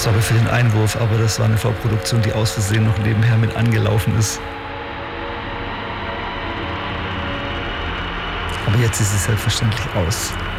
Sorry für den Einwurf, aber das war eine Vorproduktion, die aus Versehen noch nebenher mit angelaufen ist. Aber jetzt ist sie selbstverständlich aus.